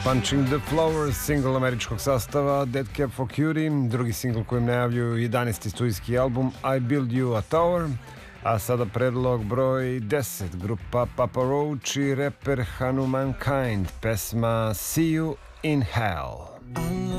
Punching the Floor, single američkog sastava Dead Cab for Cutie, drugi single kojim najavljuju 11. studijski album I Build You a Tower, a sada predlog broj 10, grupa Papa Roach i reper Hanuman Kind, pesma See You in Hell.